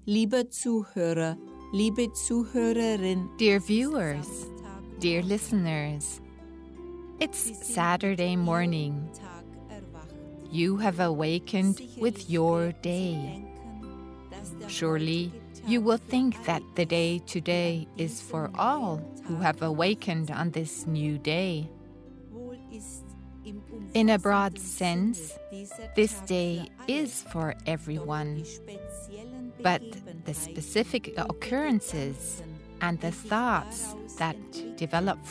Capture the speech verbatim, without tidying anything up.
Lieber Zuhörer, liebe Zuhörerin. Dear viewers, dear listeners, it's Saturday morning. You have awakened with your day. Surely you will think that the day today is for all who have awakened on this new day. In a broad sense, this day is for everyone, but the specific occurrences and the thoughts that develop